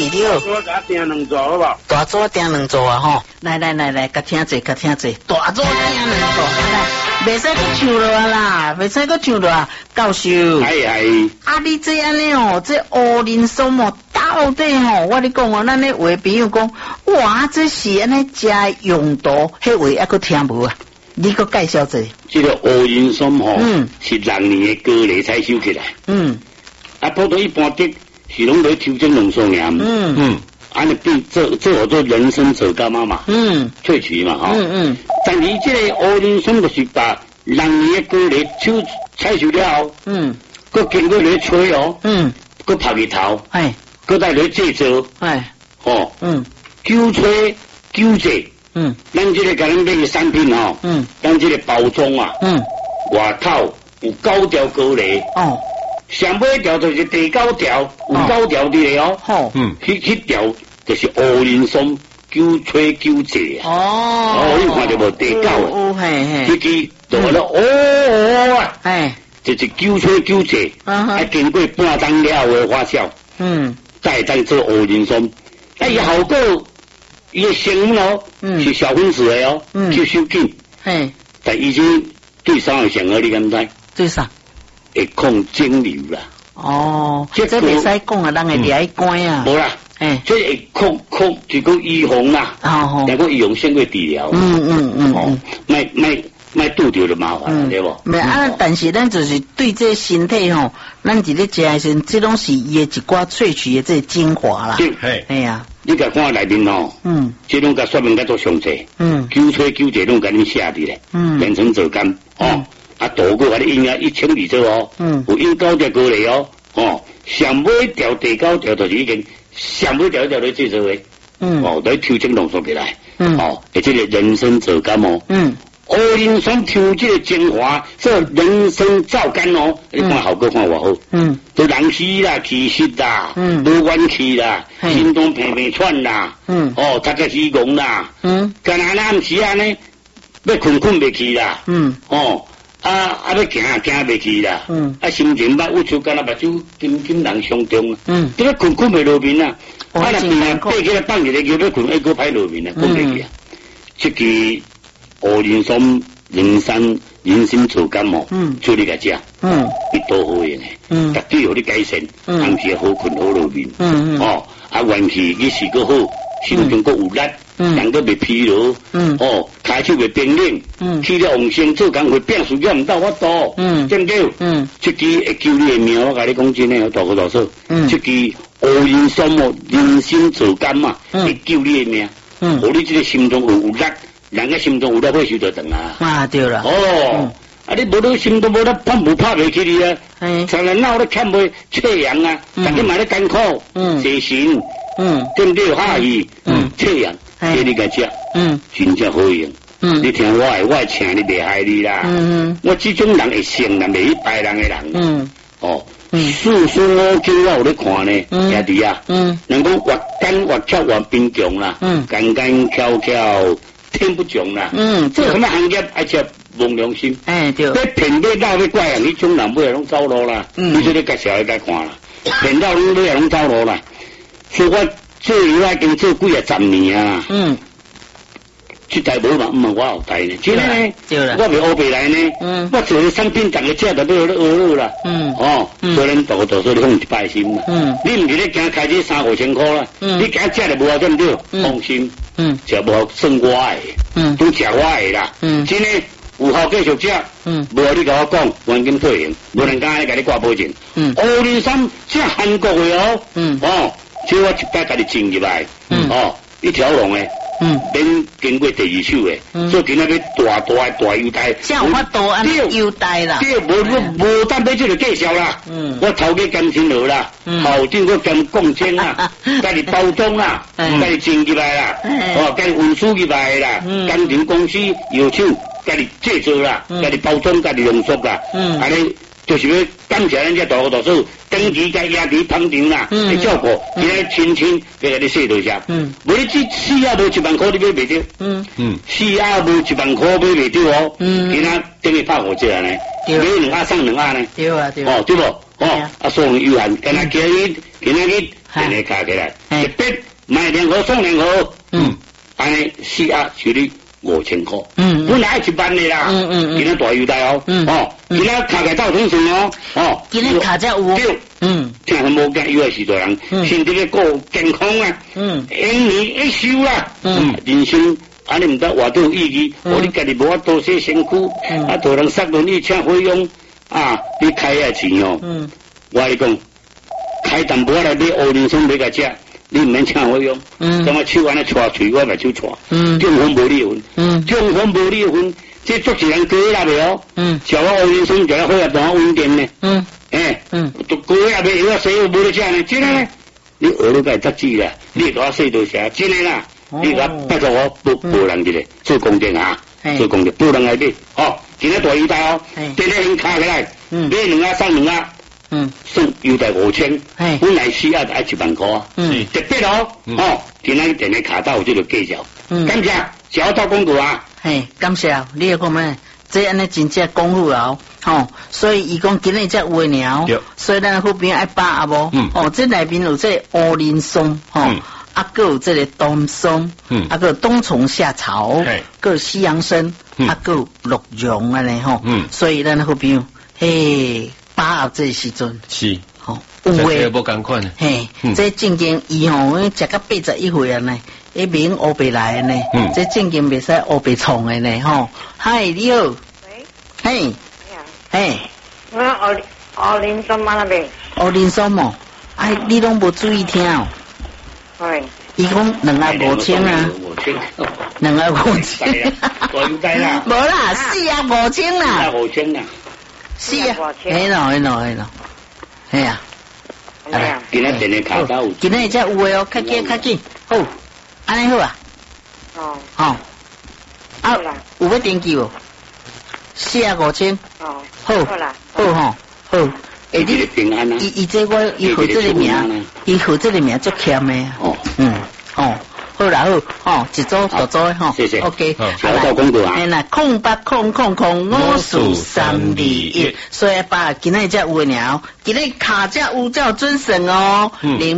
了。 我甲订两座好不好？ 大桌订两座啊吼！来，甲听者，大桌订两座，来，袂使搁唱落啦，袂使搁唱落啊，教授。啊，你这安尼哦，这乌林松哦，到底吼，我你讲哦，咱咧话朋友讲，哇，这是安尼食用途，迄话还搁听无啊？你搁介绍者？ 这个乌林松吼，是人年的高丽采收起来。普通一般的是拢来抽针浓缩尔。安尼变做好做人参草柑嘛。萃取嘛吼。但是这个乌林松就是把人年的高丽抽采收了后，佮经过来吹哦，佮拍日头，佮再来制作，揪吹揪制。咱这个甲咱买的产品吼，咱这个包装啊，外口有9条高丽，上尾条就是第9条，有9条的嘞哦，迄条就是乌林松揪吹揪制啊，你看到无第9啊，迄支就话了啊，就是揪吹揪制，还经过半冬了后的发酵，再当做乌林松，伊效果。伊的成分哦，是小分子的哦，吸收紧，但已经对啥有上好，你敢知？ 对啥？ 会抗肿瘤啦。 这袂使讲啊，人会掠关啊。 无啦，这会抗就讲预防啦，但讲预防胜过治疗。卖拄着就麻烦，对不？ 没啊，但是咱就是对这身体吼，咱伫咧食的时，这拢是伊的一寡萃取的这精华啦。哎呀， 你甲看内面吼，这种甲说明甲做详细，揪吹揪制拢甲恁写伫咧，变成做干多个甲你印啊1000做哦，有印9条过来哦，上尾条第9条就是已经上尾条来制作的，来抽精浓缩起来，而且个人参做干哦。乌林松抽这个精华做人参皂苷哦，你看效果看偌好，都人气啦、气息啦、无元气啦、心脏平喘啦，大家虚戆啦，干那暗时啊呢，要困袂去啦，要行袂去啦，心情歹，有出干那目睭金人伤重，这个困袂落面啊，若平啊爬起来放一个叫要困，还搁歹落面啊，困袂去啊，这个。乌林松、人参草柑哦，做你个食，伊多好用诶，绝对互你改善，暗时好困好落眠，元气你是个好，心中个有力，人个袂疲劳，骹手袂冰冷，去了旺盛做工会变数了毋到我多，对不对？这支会救你的命，我甲你讲真诶，大哥大嫂，这支乌林松哦，人参草柑嘛，会救你的命，互你这个心中有力。人个心中有了会受得长啊！ 对了。 你无你心中无得拍袂起你啊！常常闹得看袂缺氧啊！逐日买咧艰苦，精神，对不对？下雨，缺氧，给你个食，真正好用。你听我请你袂害你啦。我这种人会胜人，袂败人的人。四书五经我有咧看呢，兄弟啊，人讲越干越巧越坚强啦，干干巧巧。天不穷啦，做什么行业而且无良心，对，要骗要闹要怪人，你种人尾也拢走路啦，你说你介绍该看啦，骗到拢尾也拢走路啦，所以我做我已经做几啊10年啊，这台无嘛，我后台呢，真诶，我袂乌白来呢，我做的产品，逐个食就要学啦，所以咱大多数你放一摆心啦，你毋是咧惊开这3-5千块啦，你惊食就无对不对？放心。食无算我的，都食我的啦。真诶，有效继续食。无你甲我讲，黄金退行，无人敢甲你挂保证。乌林松这韩国的这我一摆甲你种入来，一条龙诶。免经过第2手诶，所以今仔要大优待， 这有法度安尼优待啦。 对，无等买这个介绍啦。我头家兼亲号啦，后顶我兼贡献啦，家己包装啦，家己种入来啦，家己运输入来啦，工程公司药厂家己制作啦，家己包装，家己浓缩啦，安尼。就是要感谢咱这大哥大嫂，长期甲压力捧场啦，去照顾，今仔亲亲要甲你说多谢。无你这4啊无1万块你买袂着，4啊无1万块买袂着哦。今仔等于拍5折呢，买2啊送2啊呢。对不？送有限，今仔日电力卡起来，一笔买2盒送2盒，安尼4盒收你5000块，本来1万的啦，今仔大优待哦，今仔卡起造成什么哦？ 今仔卡只有， 听他无惊有的是大人，身体咧够健康啊，永年一休啦，人生。安尼唔得，活都有意义。我你家己无法多些辛苦，大人塞轮椅请费用啊，你开下钱哦。我跟你讲，开淡薄来买乌林松买个食，你唔免请费用。咁啊手安尼搓嘴，我咪手搓。中风无离婚，中风无离婚，这足是人过啦未哦？小我乌林松就要好啊，当稳定呢。都过啦未？我洗我无得食呢，真的呢。你学到该得志啦，你多洗多些，真的啦。你讲拜托我不人一个做公正啊，做公正不能来买哦。今天大优待哦，电力先卡起来，买2盒送2盒，送优待5000，本来4盒就要1万块啊，特别哦，今天电力卡到有这个计较，感谢小道公主啊， 感谢你也讲咩？这安尼真正功夫啊，所以伊讲今日才有鸟，所以咱后边爱把握无，这内面有这乌林松，啊，还有这个冬松，啊，还有冬虫夏草，还有西洋参，啊，还有鹿茸安尼吼，所以咱后边把握这时阵是， 有诶， 无共款， 这正经伊吼，食到81岁啊呢，一面乌白来呢，这正经袂使乌白创诶呢吼。嗨，你好，喂， 我乌林松嘛那边， 乌林松哦，你拢无注意听哦。伊讲2盒5000啊，2盒5000，无啦，4盒5000啦 ，5000啦 ，4盒，嘿咯，嘿啊， 今仔电力卡到， 今仔才有诶哦，较紧，好，安尼好啊，有要登记无？4盒5000，好啦，好。 你平安啊！ 伊这我伊号这个名，伊号这个名足欠的啊。好啦好，一组大组的谢谢。 OK， 小道公主啊。 0800005221，所以把今日才有鸟，今日卡才有叫准神哦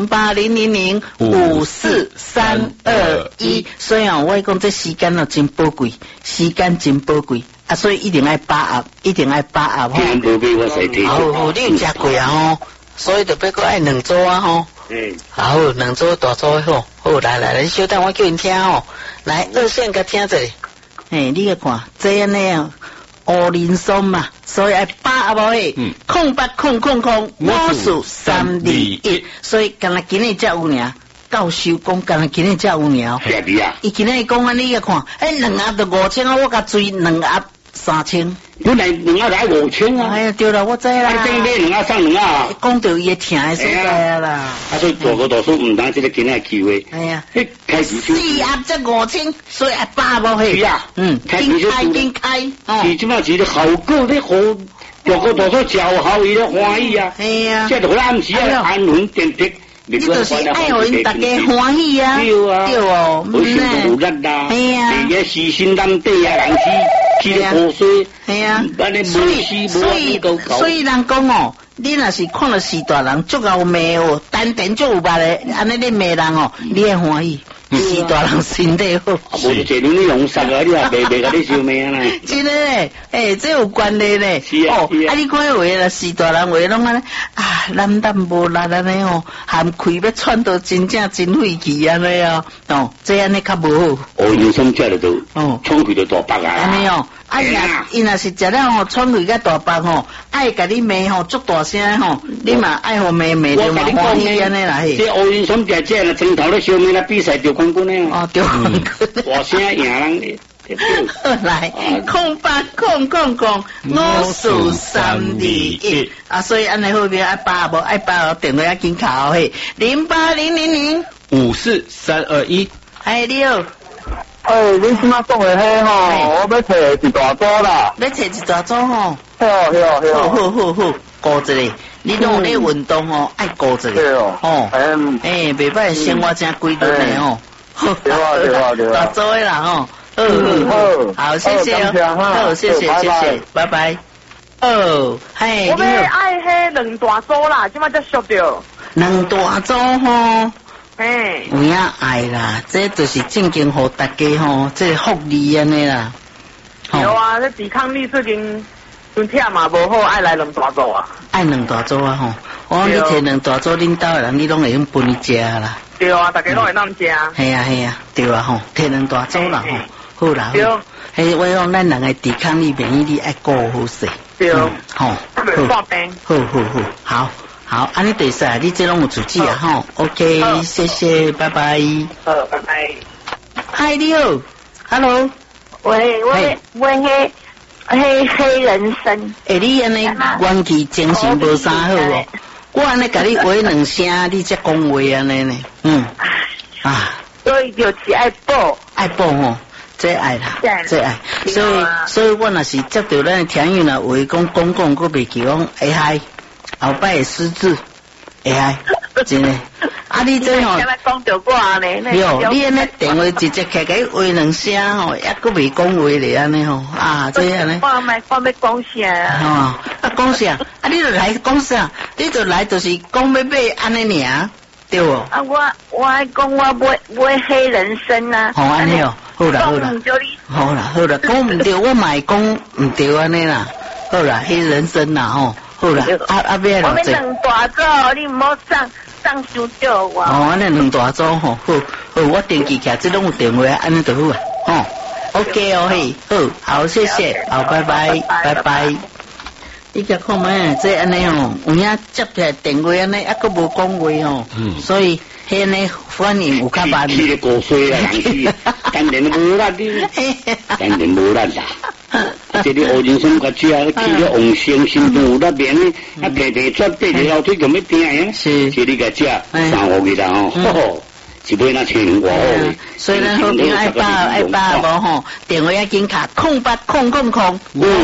，0800543221。所以我讲这时间真宝贵，所以一定要把握， 好，你有食过啊所以就别个爱2组啊好，2组大组好，来，小等我叫因听来2线甲听者，你个看，这样呢乌林松嘛，所以爱把握0800005321，所以今日才有呢。教授讲，今日才有鸟，伊今日讲啊，你个看，2盒就5000啊，我甲追2盒3000， 本来2盒才5000啊。 哎呀，对啦，我知啦。 你买2盒送2盒， 讲到伊疼的所在啦。 所以大哥大叔唔当这个今日机会。 哎呀， 开始 4盒才5000，所以把握嘿。 是啊， 紧开。 你即马是咧好过咧好，大哥大叔叫好伊咧欢喜啊。 哎呀， 这就咱是安稳点滴。 你就是爱互因大家欢喜啊，对哦， 我心都有力啦，第个死心淡底啊，人去咧破碎， 所以人讲你若是看了是大人足够美单点足有捌咧，安尼你美人你会欢喜。是大人身体好， 无就你用杀啊！你也袂甲你收命啦。 真的嘞，这有关系嘞。 是啊， 你看话啦，是大人话拢安尼咱无力安尼含气要喘到真正真费气安尼这安尼较无好。 人生食了都喘气就大白啊。 安尼伊若是食了喘气甲大白爱甲你骂足大声你嘛爱互骂着嘛欢喜安尼啦。 这人生食这啦，从头咧收命啦，比赛就。冠军呢？ 对冠军， 大声赢人咧。 来，08005431所以安尼后边爱把电话紧考 0800543221。 你好。 你即马讲的迄我要找一大组啦。 要找一大组好，顾一个。你拢咧运动爱顾一个。 对袂歹生活真规律的对啊， 大组的啦好，谢谢好，谢谢，拜拜。 我要爱迄2大组啦，即马才熟着。 两大组吼。 嘿， 有影爱啦，这就是正经互大家吼，这福利安尼啦。 有啊，这抵抗力最近身体嘛无好，爱来两大组啊。 爱两大组啊吼，我你摕两大组，恁兜的人你拢会用分去食啦。 对啊，大家拢会当食。系啊系啊，对啊吼，摕两大组啦吼，好啦。 对。 嘿，我讲咱人的抵抗力、免疫力爱顾好势。 对。 吼。 好。 好。好，安尼对晒，你这拢有主旨啊吼 ，OK， 谢谢，拜拜。 拜拜。 嗨，你好 ，Hello。 喂，黑人参。 你安尼元气精神无啥好哦，我安尼甲你话两声，你才讲话安尼呢， 所以就是爱补吼。最爱啦，最爱，所以我若是接到咱听友啦话讲，我袂记讲会嗨。后摆会失智，会嗨，真诶。你这吼， 讲着我呢， 哟，你安尼电话直接开话两声吼，抑佫未讲话咧安尼吼，这安尼。 我要讲啥？ 讲啥？你就来讲啥？你就来就是讲要买安尼尔，对无？ 我爱讲我买黑人参啊。 好安尼哦，好啦，好啦，讲唔对，我嘛讲唔对安尼啦，好啦，黑人参啦吼。好啦， 我们两大组，你唔好上伤少我。 安尼两大组吼，好，我登记起来，这拢有电话，安尼就好啊，OK 哦嘿，好，谢谢，好，拜拜。你甲看咩？这安尼吼，有影接起来电话安尼，佫无讲话吼，所以迄呢反应有较慢。 气得过衰啦，人气，当然无力的，当然无力啦。这里黑人参较吃，去了旺盛，心脏有力面呢，提出爬条腿就要拼呀。是你甲食3个月啦吼。是买那千外号， 所以咱好朋友爱报无吼，电话要紧卡0800543221。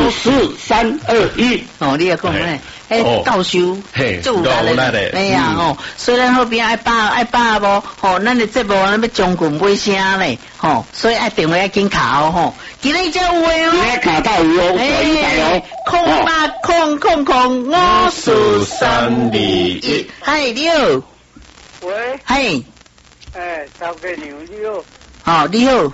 你也讲咧，教授做来咧，哎呀吼，所以咱好朋友爱报无吼，咱的节目咱要将军买啥咧吼，所以爱电话要紧卡哦吼，今日才有诶哦， 今日卡到有哦，0800543221，嗨你好， 喂， 嘿。 头家娘你好，你好，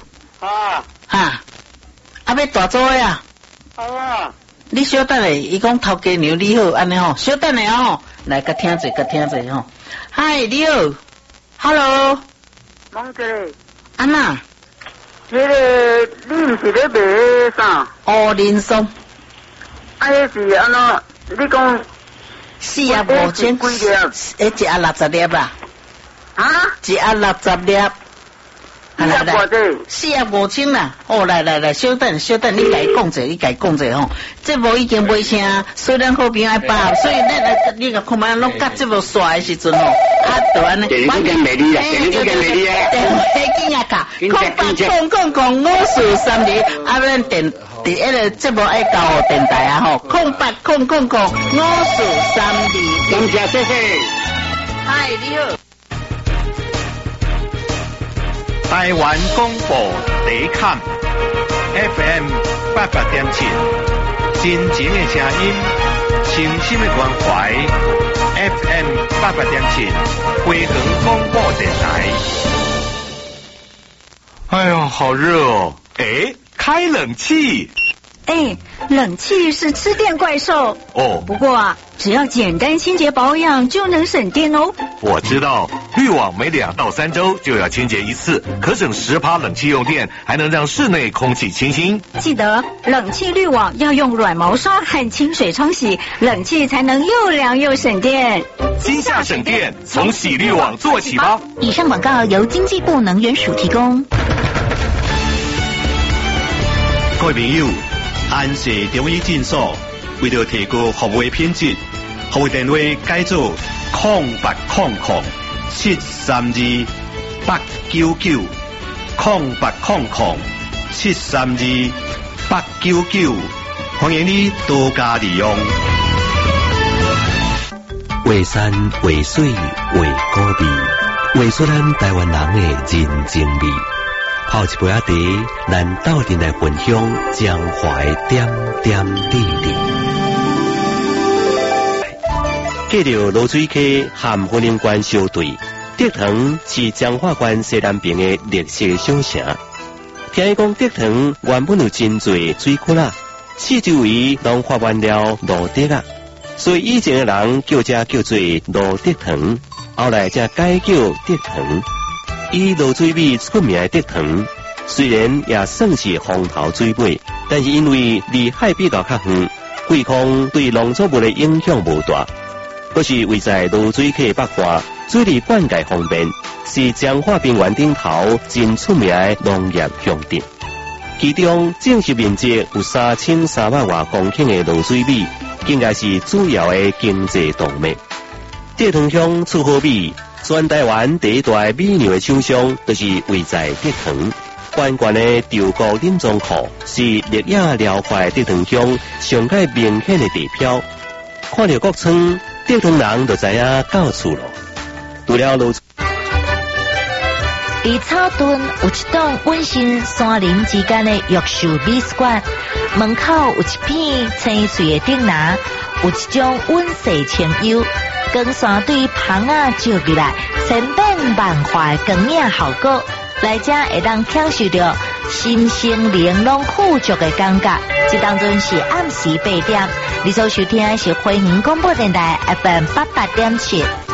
要大组的啊，你稍等下，伊讲头家娘你好，安尼吼，稍等下吼，来甲听者吼，嗨，你好 ，Hello， 讲这安娜， 这个你唔是咧卖啥？ 人参， 迄是安怎？你讲 4啊5千几粒？一啊60粒啦。一啊60粒，来4啊5千啦。来，稍等，你家讲者吼。这无已经买啥，虽然好朋友爱报，所以你个看卖拢甲这无刷的时阵吼，就安尼。 电话紧啊！ 08005432，咱第一个节目爱交互电台啊吼，08005432。 感谢谢谢。 嗨，你好。 台湾广播第坎 FM 88.7，真情的声音，诚心的关怀 FM 88.7，回衡广播电台。哎呦，好热哦！开冷气。 冷气是吃电怪兽哦。 不过只要简单清洁保养就能省电哦。 我知道，滤网每2到3周就要清洁一次，可省10%冷气用电，还能让室内空气清新。 记得冷气滤网要用软毛刷和清水冲洗，冷气才能又凉又省电。 今夏省电，从洗滤网做起吧。 以上广告由经济部能源署提供。 各位朋友，安氏中医诊所为了提高服务品质，服务电话改做0800-732-899，0800-732-899，欢迎你多加利用。 画山画水画古味，画出咱台湾人的人情味。泡一杯茶，咱斗阵来分享江淮点点滴滴。 隔着芦水溪和婚姻关相对，竹塘是彰化县西南边的绿色小城。听伊讲，竹塘原本有真侪水窟啦，四周围拢发完了芦竹啊，所以以前的人叫做芦竹塘，后来才改叫竹塘。以芦水米出名的竹塘，虽然也算是风头水尾，但是因为离海比较较远，贵空对农作物的影响无大。可是位在芦水溪北岸，水利灌溉方便，是彰化平原顶头真出名的农业乡镇。其中种植面积有3300多公顷的芦水米，应该是主要的经济动脉。竹塘乡出好米，全台湾第一大米酿的厂商，就是位在竹塘。关关的稻谷冷藏库是绿野辽阔竹塘乡上界明显的地标。看到国村，竹塘人就知影到处咯。除了芦， 伫草屯有一栋温馨山林之间的玉树美术馆，门口有一片青翠的竹林，有一种温室清幽。光线对棚啊照入来，千变万化的光影效果，来者会当享受到心生玲珑富足的感觉。这当中是暗时8点，你所收听的是花莲广播电台 FM 88.7。